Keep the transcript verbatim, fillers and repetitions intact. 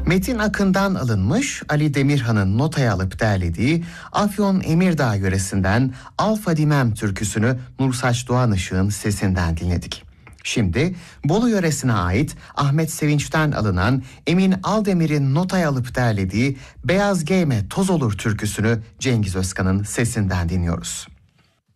Metin Akın'dan alınmış, Ali Demirhan'ın notaya alıp derlediği Afyon Emirdağ yöresinden Alfa Dimem türküsünü Nursaç Doğanışık'ın sesinden dinledik. Şimdi Bolu yöresine ait Ahmet Sevinç'ten alınan Emin Aldemir'in notaya alıp derlediği Beyaz Giyme Toz Olur türküsünü Cengiz Özkan'ın sesinden dinliyoruz.